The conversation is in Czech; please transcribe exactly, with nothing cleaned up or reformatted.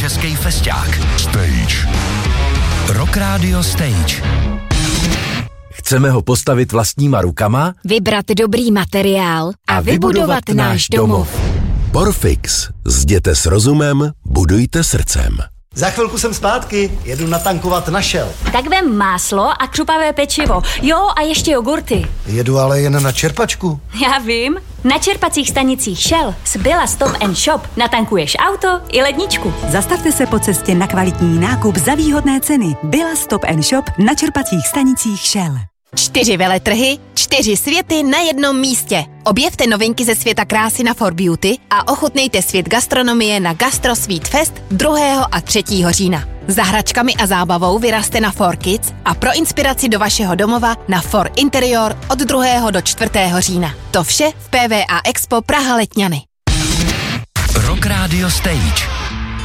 český festák. Stage. Rock Radio Stage. Chceme ho postavit vlastníma rukama, vybrat dobrý materiál a, a vybudovat, vybudovat náš domov. Porfix. Zděte s rozumem, budujte srdcem. Za chvilku jsem zpátky, jedu natankovat na Shell. Tak vem máslo a křupavé pečivo. Jo, a ještě jogurty. Jedu ale jen na čerpačku. Já vím. Na čerpacích stanicích Shell z Billa Stop and Shop natankuješ auto i ledničku. Zastavte se po cestě na kvalitní nákup za výhodné ceny. Billa Stop and Shop na čerpacích stanicích Shell. Čtyři veletrhy, čtyři světy na jednom místě. Objevte novinky ze světa krásy na For Beauty a ochutnejte svět gastronomie na Gastro Sweet Fest druhého a třetího října. Za hračkami a zábavou vyrazte na For Kids a pro inspiraci do vašeho domova na For Interior od druhého do čtvrtého října. To vše v P V A Expo Praha Letňany. Rock Radio Stage.